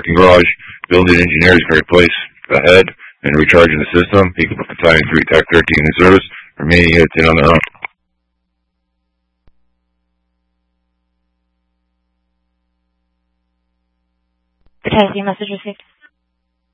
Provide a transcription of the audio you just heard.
parking garage. Building engineers can replace the head and recharging the system. He can put Battalion 3 Tech 13 in service. Remaining units in on their own. Battalion message received.